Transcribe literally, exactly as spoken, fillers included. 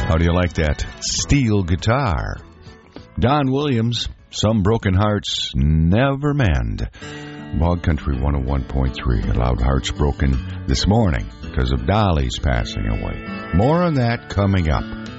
How do you like that steel guitar? Don Williams, Some Broken Hearts Never Mend. Bog Country one oh one point three. Loud hearts broken this morning because of Dolly's passing away. More on that coming up.